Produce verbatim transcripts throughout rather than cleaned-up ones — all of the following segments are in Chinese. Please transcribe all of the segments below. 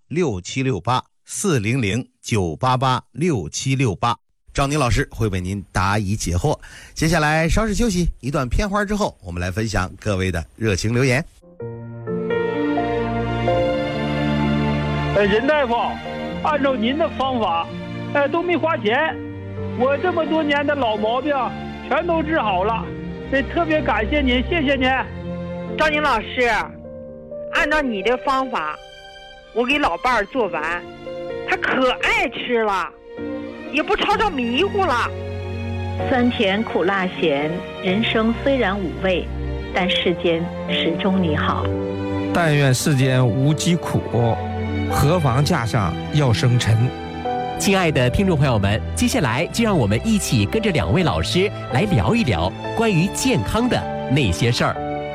六七六八，四零零九八八六七六八。赵宁老师会为您答疑解惑。接下来稍事休息，一段片花之后，我们来分享各位的热情留言。 呃，任大夫，按照您的方法，呃，都没花钱，我这么多年的老毛病全都治好了，这特别感谢您，谢谢您。 赵宁老师，按照你的方法，我给老伴儿做完，他可爱吃了，也不吵吵迷糊了。 酸甜苦辣咸，人生虽然五味，但世间始终你好。 但愿世间无疾苦，何妨架上要生尘。 亲爱的听众朋友们，接下来就让我们一起跟着两位老师来聊一聊关于健康的那些事儿。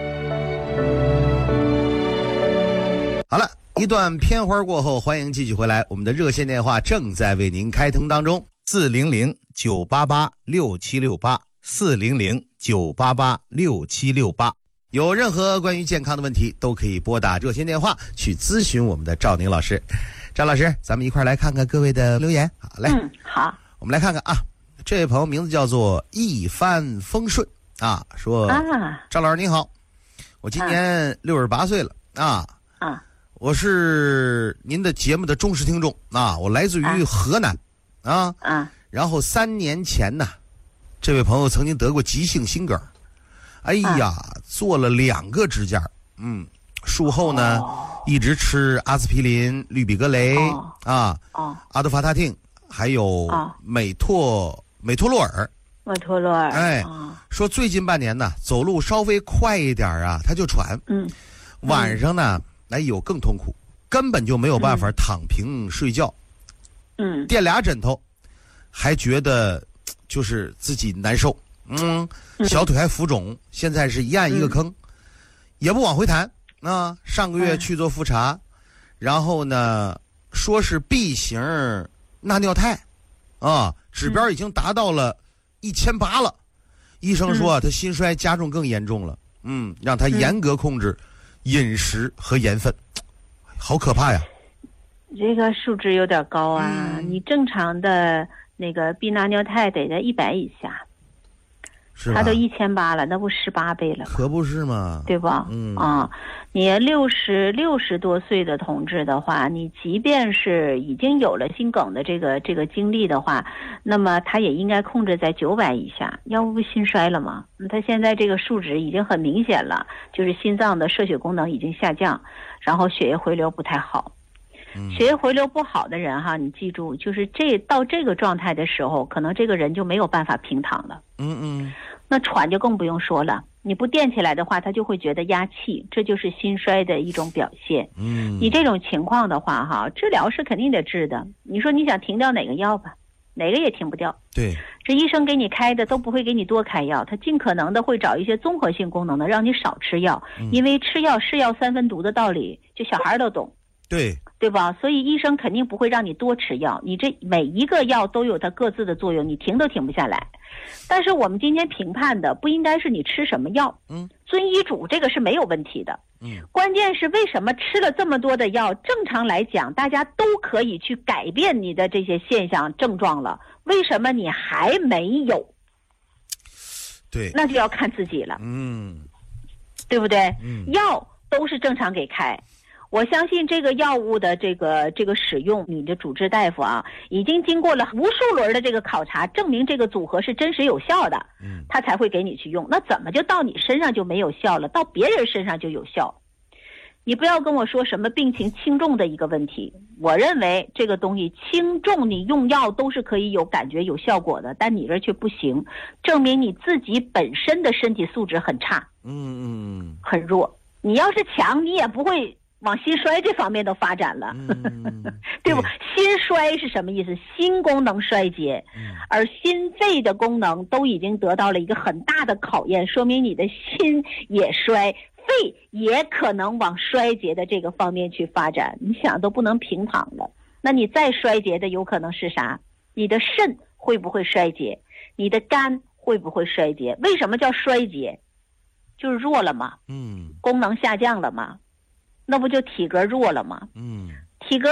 好了，一段片花过后，欢迎继续回来，我们的热线电话正在为您开通当中，四零零九八八六七六八，四零零九八八六七六八。有任何关于健康的问题，都可以拨打热线电话去咨询我们的赵宁老师。赵老师，咱们一块来看看各位的留言。好嘞， 嗯，好， 我们来看看啊，这位朋友名字叫做一帆风顺啊，说啊，赵老师您好，我今年六十八岁了啊啊，我是您的节目的忠实听众啊，我来自于河南啊啊，然后三年前呢，这位朋友曾经得过急性心梗。哎呀，做了两个支架，嗯，术后呢、哦、一直吃阿司匹林、氯吡格雷、哦、啊、哦、阿多法他汀，还有美托、哦、美托洛尔。 美托洛尔， 哎、哦，说最近半年呢，走路稍微快一点啊，他就喘，嗯，晚上呢，哎呦更痛苦，根本就没有办法躺平睡觉，嗯，垫俩枕头，还觉得就是自己难受。嗯，小腿还浮肿，现在是一按一个坑，嗯、也不往回弹啊。上个月去做复查，嗯、然后呢，说是 B 型纳尿肽，啊，指标已经达到了一千八了。医生说、啊、他心衰加重更严重了，嗯，让他严格控制饮食和盐分，好可怕呀！ 这个数值有点高啊，嗯、你正常的那个 B 纳尿肽得在一百以下。他都一千八了，那不十八倍了吗？ 可不是吗？ 对吧？嗯啊，你六十六十多岁的同志的话，你即便是已经有了心梗的这个这个经历的话，那么他也应该控制在九百以下，要不心衰了吗？他现在这个数值已经很明显了，就是心脏的摄血功能已经下降，然后血液回流不太好。血液回流不好的人哈，你记住，就是这到这个状态的时候，可能这个人就没有办法平躺了。嗯嗯，那喘就更不用说了，你不垫起来的话，他就会觉得压气，这就是心衰的一种表现。嗯，你这种情况的话哈，治疗是肯定得治的。你说你想停掉哪个药吧，哪个也停不掉。 对， 这医生给你开的都不会给你多开药，他尽可能的会找一些综合性功能的，让你少吃药，嗯、因为吃药是药三分毒的道理，就小孩都懂。 对。 对吧？所以医生肯定不会让你多吃药，你这每一个药都有它各自的作用，你停都停不下来。但是我们今天评判的不应该是你吃什么药，嗯，遵医嘱这个是没有问题的，嗯，关键是为什么吃了这么多的药，正常来讲大家都可以去改变你的这些现象症状了，为什么你还没有？ 对， 那就要看自己了，嗯，对不对？嗯，药都是正常给开。我相信这个药物的这个这个使用，你的主治大夫啊，已经经过了无数轮的这个考察，证明这个组合是真实有效的，嗯，他才会给你去用。那怎么就到你身上就没有效了，到别人身上就有效？你不要跟我说什么病情轻重的一个问题，我认为这个东西轻重你用药都是可以有感觉有效果的，但你这却不行，证明你自己本身的身体素质很差，嗯嗯，很弱。你要是强，你也不会往心衰这方面都发展了，嗯、对不？心衰是什么意思？心功能衰竭，嗯、而心肺的功能都已经得到了一个很大的考验，说明你的心也衰，肺也可能往衰竭的这个方面去发展。你想都不能平躺了，那你再衰竭的有可能是啥？你的肾会不会衰竭？你的肝会不会衰竭？为什么叫衰竭？就是弱了嘛，嗯，功能下降了嘛。那不就体格弱了吗？嗯，